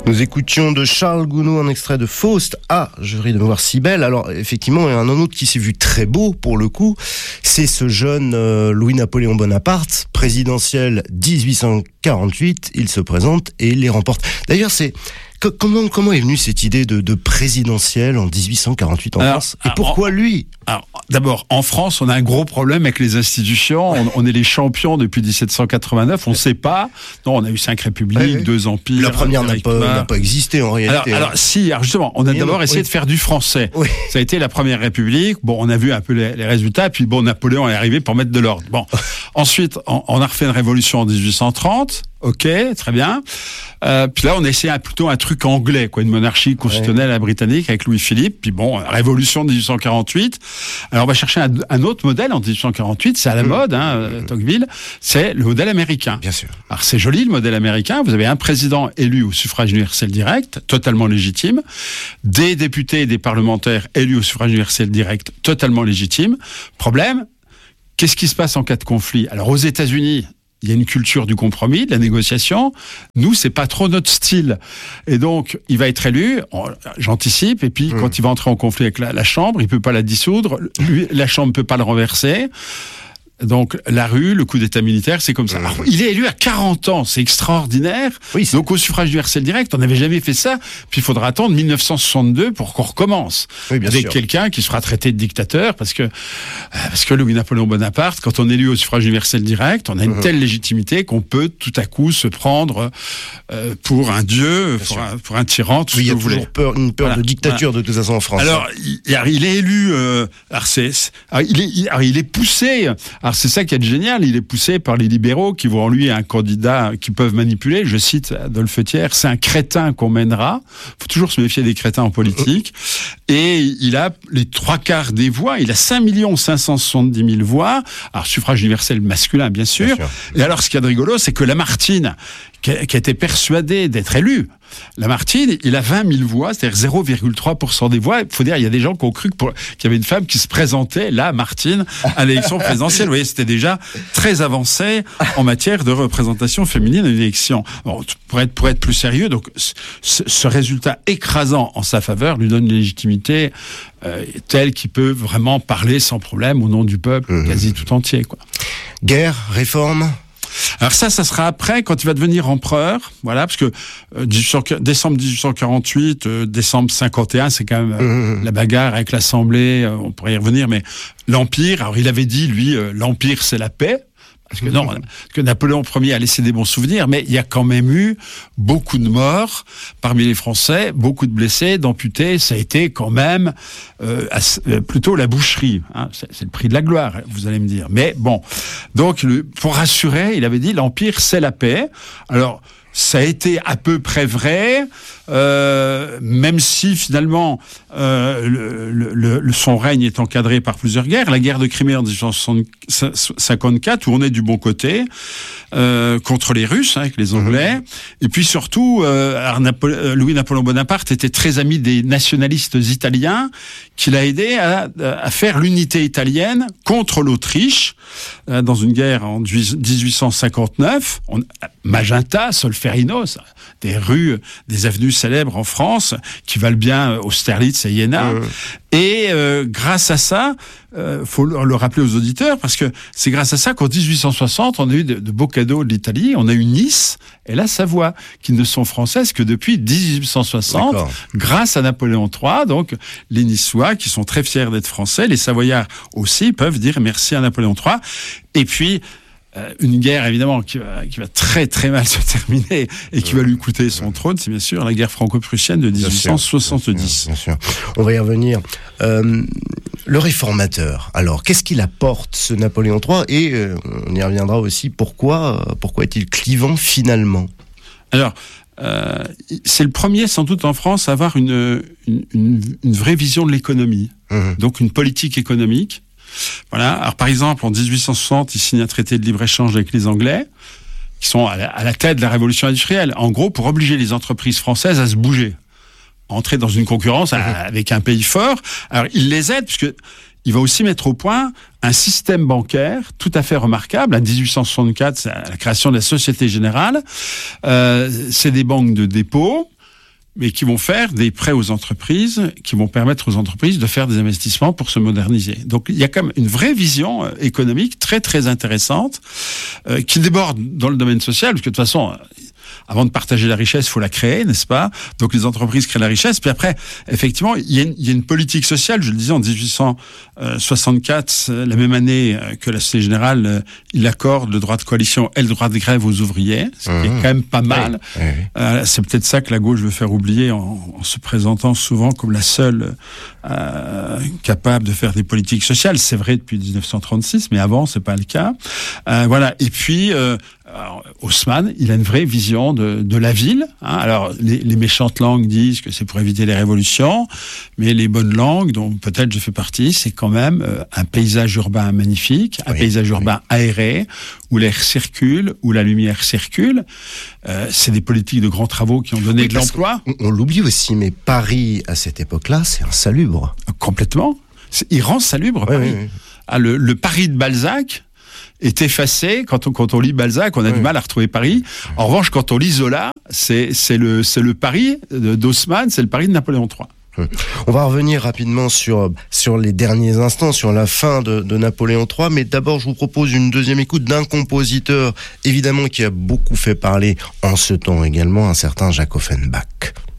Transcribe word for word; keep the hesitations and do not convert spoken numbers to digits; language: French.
Nous écoutions de Charles Gounod un extrait de Faust. Ah, je ris de me voir si belle. Alors, effectivement, il y a un autre qui s'est vu très beau, pour le coup. C'est ce jeune euh, Louis-Napoléon Bonaparte, présidentiel dix-huit cent quarante-huit. Il se présente et il les remporte. D'ailleurs, c'est... Comment, comment est venue cette idée de, de présidentielle en dix-huit cent quarante-huit en alors, France ? Et pourquoi alors, lui ? Alors, d'abord, en France, on a un gros problème avec les institutions. On, on est les champions depuis dix-sept cent quatre-vingt-neuf. On ne sait pas. Non, on a eu cinq républiques, oui, oui. deux empires. La première n'a pas, n'a pas existé en réalité. Alors, alors si, alors justement, on a d'abord non, essayé oui. de faire du français. Oui. Ça a été la première république. Bon, on a vu un peu les, les résultats. Puis bon, Napoléon est arrivé pour mettre de l'ordre. Bon, ensuite, on, on a refait une révolution en dix-huit cent trente. Ok, très bien. Euh, puis là, on a essayé plutôt un truc anglais, quoi, une monarchie constitutionnelle ouais. britannique avec Louis-Philippe. Puis bon, révolution de dix-huit cent quarante-huit. Alors, on va chercher un, un autre modèle en dix-huit cent quarante-huit. C'est à la mmh. mode, hein, mmh. Tocqueville. C'est le modèle américain. Bien sûr. Alors, c'est joli, le modèle américain. Vous avez un président élu au suffrage universel direct, totalement légitime. Des députés et des parlementaires élus au suffrage universel direct, totalement légitime. Problème, qu'est-ce qui se passe en cas de conflit ? Alors, aux États-Unis, il y a une culture du compromis, de la négociation. Nous, c'est pas trop notre style. Et donc, il va être élu, on, j'anticipe, et puis mmh. quand il va entrer en conflit avec la, la Chambre, il peut pas la dissoudre, lui, la Chambre peut pas le renverser. Donc, la rue, le coup d'état militaire, c'est comme ça. Alors, il est élu à quarante ans, c'est extraordinaire. Oui, c'est... Donc, au suffrage universel direct, on n'avait jamais fait ça. Puis, il faudra attendre mille neuf cent soixante-deux pour qu'on recommence. Oui, bien Avec sûr. quelqu'un qui sera traité de dictateur, parce que, parce que Louis-Napoléon Bonaparte, quand on est élu au suffrage universel direct, on a une mmh. telle légitimité qu'on peut tout à coup se prendre euh, pour un dieu, pour un, pour un tyran, tout oui, ce que vous voulez. Il y a toujours peur, une peur voilà. de dictature voilà. de toute façon en France. Alors, il, il est élu, euh, alors c'est, alors il est, il, alors il est poussé. Alors c'est ça qui est génial, il est poussé par les libéraux qui voient en lui un candidat qu'ils peuvent manipuler. Je cite Adolphe Thiers, c'est un crétin qu'on mènera. Il faut toujours se méfier des crétins en politique. Et il a les trois quarts des voix, il a cinq millions cinq cent soixante-dix mille voix. Alors suffrage universel masculin, bien sûr. Bien sûr. Et alors ce qu'il y a de rigolo, c'est que Lamartine, qui a, qui a été persuadé d'être élu, Lamartine, il a vingt mille voix, c'est-à-dire zéro virgule trois pour cent des voix. Il faut dire, il y a des gens qui ont cru que pour, qu'il y avait une femme qui se présentait, là, Martine, à l'élection présidentielle. Vous voyez, c'était déjà très avancé en matière de représentation féminine à une élection. Bon, pour être, pour être plus sérieux, donc, ce, ce résultat écrasant en sa faveur lui donne une légitimité euh, telle qu'il peut vraiment parler sans problème au nom du peuple mmh. quasi tout entier, quoi. Guerre, réforme. Alors ça, ça sera après, quand il va devenir empereur, voilà, parce que euh, décembre dix-huit cent quarante-huit, euh, décembre cinquante et un, c'est quand même euh, mmh. la bagarre avec l'Assemblée, euh, on pourrait y revenir, mais l'Empire, alors il avait dit, lui, euh, l'Empire c'est la paix, parce que non, parce que Napoléon Ier a laissé des bons souvenirs, mais il y a quand même eu beaucoup de morts parmi les Français, beaucoup de blessés, d'amputés. Ça a été quand même euh, plutôt la boucherie. Hein. C'est, c'est le prix de la gloire, vous allez me dire. Mais bon, donc le, pour rassurer, il avait dit l'Empire c'est la paix. Alors ça a été à peu près vrai, euh, même si finalement euh, le, le, le, son règne est encadré par plusieurs guerres. La guerre de Crimée en dix-huit cent cinquante-quatre, où on est du bon côté, euh, contre les Russes, hein, avec les Anglais. Mmh. Et puis surtout, euh, Napole- Louis-Napoléon Bonaparte était très ami des nationalistes italiens, qui l'a aidé à, à faire l'unité italienne contre l'Autriche, euh, dans une guerre en dix-huit cent cinquante-neuf. On, Magenta, Solferino, des rues, des avenues célèbres en France, qui valent bien Austerlitz et Iéna. Mmh. Et euh, grâce à ça, euh, faut le, le rappeler aux auditeurs, parce que c'est grâce à ça qu'en dix-huit cent soixante, on a eu de, de beaux cadeaux de l'Italie. On a eu Nice et la Savoie, qui ne sont françaises que depuis dix-huit cent soixante, D'accord. grâce à Napoléon trois. Donc, les Niçois, qui sont très fiers d'être français, les Savoyards aussi, peuvent dire merci à Napoléon trois. Et puis, Euh, une guerre évidemment qui va, qui va très très mal se terminer et qui va lui coûter son trône, c'est bien sûr la guerre franco-prussienne de dix-huit cent soixante-dix. Bien sûr, bien sûr. On va y revenir. Euh, le réformateur, alors qu'est-ce qu'il apporte ce Napoléon trois, et euh, on y reviendra aussi, pourquoi, pourquoi est-il clivant finalement? Alors, euh, c'est le premier sans doute en France à avoir une, une, une, une vraie vision de l'économie, mmh. donc une politique économique. Voilà. Alors, par exemple, en dix-huit cent soixante, il signe un traité de libre-échange avec les Anglais, qui sont à la, à la tête de la révolution industrielle. En gros, pour obliger les entreprises françaises à se bouger, à entrer dans une concurrence mmh. à, avec un pays fort. Alors, il les aide, puisque il va aussi mettre au point un système bancaire tout à fait remarquable. En dix-huit cent soixante-quatre, c'est la création de la Société Générale. Euh, c'est des banques de dépôt. mais qui vont faire des prêts aux entreprises, qui vont permettre aux entreprises de faire des investissements pour se moderniser. Donc il y a quand même une vraie vision économique très très intéressante euh, qui déborde dans le domaine social, parce que de toute façon, avant de partager la richesse, il faut la créer, n'est-ce pas? Donc les entreprises créent la richesse. Puis après, effectivement, il y a une, il y a une politique sociale. Je le disais, en dix-huit cent soixante-quatre, la même année que la Société Générale, il accorde le droit de coalition et le droit de grève aux ouvriers, ce qui mmh. est quand même pas mal. Oui, oui. Euh, c'est peut-être ça que la gauche veut faire oublier en, en se présentant souvent comme la seule euh, capable de faire des politiques sociales. C'est vrai depuis dix-neuf cent trente-six, mais avant, c'est pas le cas. Euh, voilà. Et puis... Euh, Alors, Haussmann, il a une vraie vision de, de la ville. Hein. Alors, les, les méchantes langues disent que c'est pour éviter les révolutions, mais les bonnes langues, dont peut-être je fais partie, c'est quand même euh, un paysage urbain magnifique, un oui, paysage urbain oui. aéré, où l'air circule, où la lumière circule. Euh, c'est des politiques de grands travaux qui ont donné oui, de l'emploi. On, on l'oublie aussi, mais Paris, à cette époque-là, c'est insalubre. Complètement. C'est, il rend salubre, oui, Paris. Oui, oui. Ah, le, le Paris de Balzac est effacé. Quand on, quand on lit Balzac, on a oui. du mal à retrouver Paris. En revanche, quand on lit Zola, c'est, c'est, le, c'est le Paris d'Haussmann, c'est le Paris de Napoléon trois. On va revenir rapidement sur, sur les derniers instants, sur la fin de, de Napoléon trois, mais d'abord je vous propose une deuxième écoute d'un compositeur, évidemment, qui a beaucoup fait parler en ce temps également, un certain Jacques Offenbach.